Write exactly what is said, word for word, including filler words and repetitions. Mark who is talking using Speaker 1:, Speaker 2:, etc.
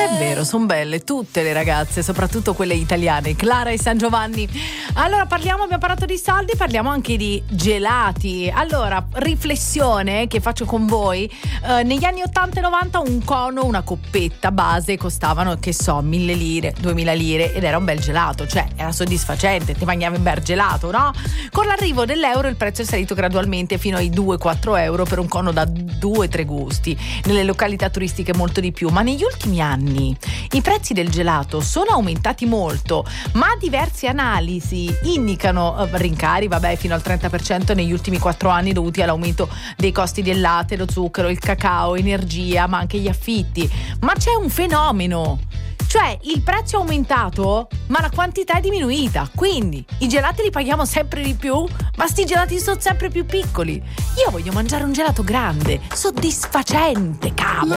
Speaker 1: È vero, sono belle tutte le ragazze, soprattutto quelle italiane, Clara e San Giovanni. Allora parliamo, abbiamo parlato di soldi, parliamo anche di gelati. Allora, riflessione che faccio con voi, eh, negli anni ottanta e novanta un cono, una coppetta base costavano, che so, mille lire, duemila lire, ed era un bel gelato, cioè era soddisfacente, ti mangiavi un bel gelato, no? Con l'arrivo dell'euro il prezzo è salito gradualmente fino ai due quattro euro per un cono da due tre gusti, nelle località turistiche molto di più, ma negli ultimi anni i prezzi del gelato sono aumentati molto, ma diverse analisi indicano eh, rincari, vabbè, fino al trenta per cento negli ultimi quattro anni dovuti all'aumento dei costi del latte, lo zucchero, il cacao, energia, ma anche gli affitti. Ma c'è un fenomeno, cioè il prezzo è aumentato ma la quantità è diminuita, quindi i gelati li paghiamo sempre di più, ma sti gelati sono sempre più piccoli. Io voglio mangiare un gelato grande, soddisfacente, cavolo.